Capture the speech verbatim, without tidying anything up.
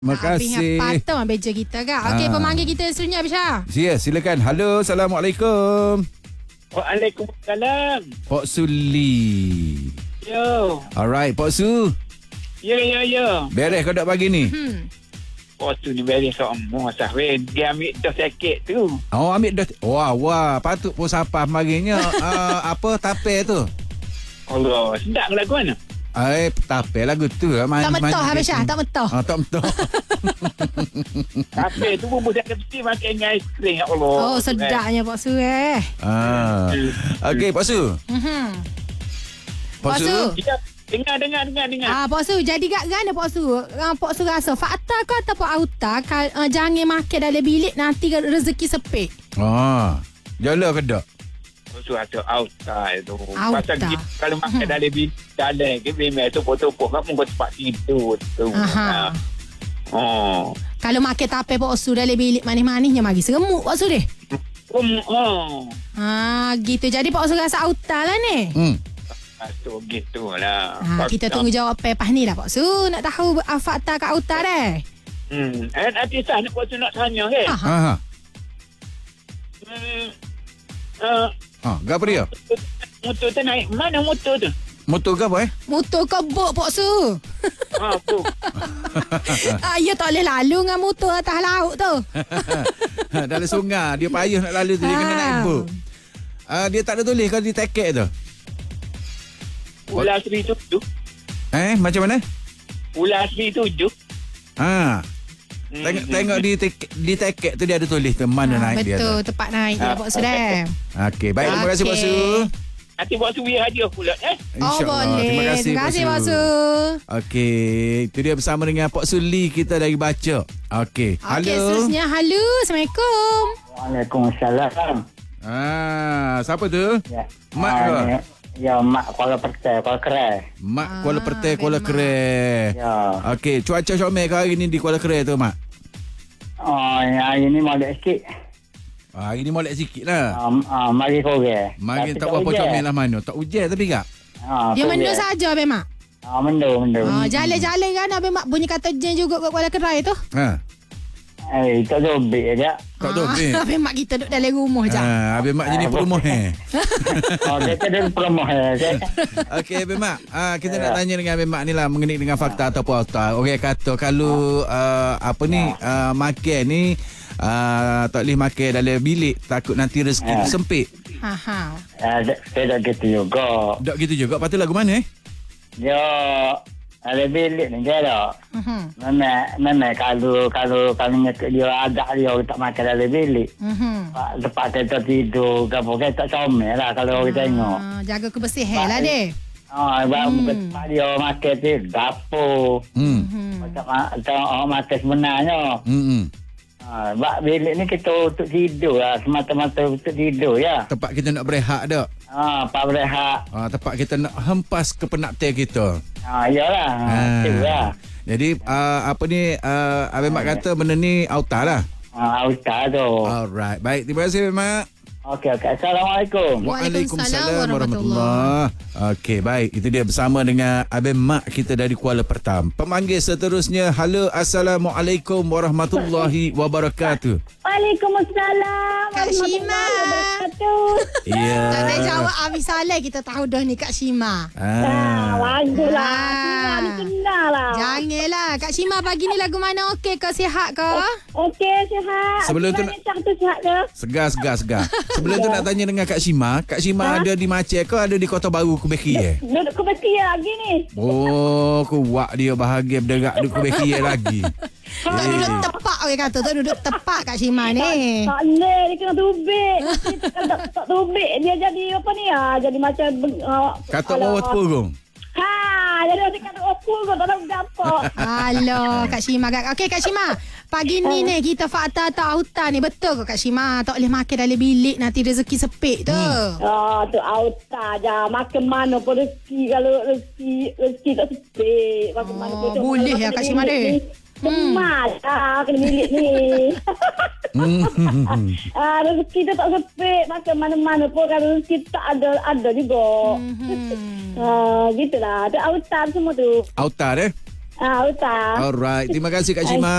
Terima kasih. Habis patah beja kita kak. Okey, Ah. pemanggil kita seterusnya Abisha. Ya, silakan. Halo, Assalamualaikum. Waalaikumsalam. Pak Suli. Yo. Alright, Pak Su. Ya, ya, ya. Beres kau dak pagi ni? Hmm. Oh, tu ni beres semua sahwin. Dia ambil dah sakit tu. Oh, ambil dah. Wah, wah. Patut pun sapah marinya. uh, apa, tape tu? Allah, sedap ke lagu mana? Eh, tape lagu tu. Man, Tak metah man- Abisha, tak metah. Ah, tak metah. Tapi tu pun budak kecil makan dengan aiskrim. Ya Allah. Oh, sedapnya Pak Su eh. ah. Okey, Pak Su. Mhm. Pak Pak Su. Su. Kita dengar, dengar, dengar, dengar. Ah, Pak Su, jadi kat gana Pak Su? Ah, Pak Su rasa fakta ke ataupun auta kal, uh, jangan makan dalam bilik nanti rezeki sepik. Ah. Jala ke tak? Tu ada outside tu. Outside. Pasal kita kalau makan dalam bilik, dalam ke memang topok-topok. Kamu kau tempat tidur tu. Aha. Oh. Kalau makan tape Pak Su dalam bilik manis-manisnya mari seremuk Pak Su deh. Um, oh. Ah, gitu. Jadi Pak Su rasa auta lah ni. Hmm. Tu gitulah. Ha, kita tunggu jawab lepas ni lah Pak Su. Nak tahu uh, fakta kat auta deh. Hmm. Eh, nanti saya nak buat nak tanya ke? Ha. Ha. Hmm. Uh, Ha, gapo dia? motor tu naik. Mana motor tu? Motor ke apa eh? Motor kebuk Pak Su. Ha, tu. Ah, ya tak boleh lalu dengan motor atas laut tu. Dalam sungai. Dia payah nak lalu tu. Dia kena naik bot. Ah, dia tak ada tulis kalau di tiket tu. Ular Sri tujuh. Eh, macam mana? Ular Sri tujuh. Ha. Tengok tengok di tiket, di tiket tu dia ada tulis tu mana Ah, naik dia tu. betul, tepat naik dia Ah, Pak Su deh. Okey, baik, terima kasih Pak Su. Okey. Nanti buat suwi hadiah pula eh. Oh, InsyaAllah. boleh. Terima kasih, Terima kasih Pak Su. Okey, itu dia bersama dengan Pak Suli kita dari Baca. Okey, halo. Okey, seterusnya halo. Assalamualaikum. Waalaikumsalam. Ah, siapa tu? Ya. Mak Ah, ke? ni, ya, Mak Kuala Pertai, Kuala Kerai. Mak Ah, Kuala Pertai, Kuala Abang Kerai. Ya. Okey, cuaca comel ke hari ni di Kuala Kerai tu, Mak? Oh, ya, hari ni molek sikit. Ah, hari ni molek sikit lah. Um, uh, mari korang. Mari tak berapa comel lah mana. Tak hujan tapi kak? Ah, Dia mendung saja Abang Mak. Ah, mendung, mendung. Ah, jalan-jalan kan Abang Mak bunyi kata jen juga kat Kuala Kerai tu. Ha. Eh, tak dobik je. Tak tahu ni. Ah, Abang Mak kita duduk dalam rumah je. Ha, Abang Mak jenis Ah, perumoh eh. Oh, kita ada promo. eh. Okey, Abang Mak. Ah, kita nak tanya dengan Abang Mak ni lah mengenai dengan fakta ataupun auta. Orang kata kalau uh, apa ni uh, makan ni uh, tak boleh makan dalam bilik takut nanti rezeki tu sempit. Ha ha. Ah, saya dah gitu juga. Tak gitu juga. Patut lagu mana eh? Dia ada bilik ni je tak. Mhm. Memang, memang kalau kalau kalau dia agak dia tak makan dalam bilik. Mhm. Pak, Lepas kita tidur, kapal kita tak comel lah kalau orang tengok. Ah, jaga kebersihan lah deh. Ah, sebab Hmm. hmm. tempat dia makan tu dapur. Hmm. Hmm. Macam macam orang makan sebenarnya. Hmm. hmm. Ah, sebab bilik ni kita untuk tidur lah. Semata-mata untuk tidur ya. Tempat kita nak berehat dak. Ah, Pak berehat. Ah, tempat kita nak hempas kepenatan kita. Ah, iyalah. Ah, Ah. tu lah. Jadi uh, apa ni uh, Abang Mak kata benda ni auta lah. Ah, Ustaz tu. Alright. Baik, terima kasih Abang Mak. Okey, okey. Assalamualaikum. Waalaikumsalam warahmatullahi. Okey, baik. Itu dia bersama dengan Abang Mak kita dari Kuala Pertam. Pemanggil seterusnya, halo, Assalamualaikum warahmatullahi wabarakatuh. Waalaikumsalam. Kak Shima. Ya. Tak payah jawab Abi Saleh, kita tahu dah ni Kak Shima. Ah, baguslah. Ah. Shima dikenal lah. Janganlah. Kak Shima pagi ni lagu mana okey ke, sihat ke? Okey, sihat. Sebelum tu Shima nak- ni tak tu sihat ke? Segar, segar, segar. Sebelum tu nak tanya dengan Kak Shima. Kak Shima ada di Aceh ke ada di Kota Baru Kubeki eh? Duduk ke Bekia lagi ni. Oh, kuat dia bahagia berderak di Kubeki lagi. Tak duduk tepak orang kata. Tak duduk tepak Kak Shima ni. Tak boleh, dia kena tubik. Kalau tak, tak tubik, dia jadi apa ni ah? Jadi macam... Uh, Kata orang purung. Ha, jadi dia kata opul kau tak tahu apa. Halo Kak Shima. Okey Kak Shima. Pagi ni ni kita fakta atau auta ni betul ke Kak Shima? Tak boleh makan dalam bilik nanti rezeki sepik tu. Hmm. Ah, tu auta je. Makan mana pun rezeki. Kalau rezeki, rezeki tak sepik. Makan mana pun. Oh, boleh ya, Kak Shima ni? Kemas lah kena bilik ni. Hmm. Ah, rezeki tu tak sepik. Makan mana-mana pun kalau rezeki tak ada, ada juga. Hmm. Ah, gitulah. Ada auta semua tu. Autar eh? Ah, Ustaz. Alright. Terima kasih Kak Shima.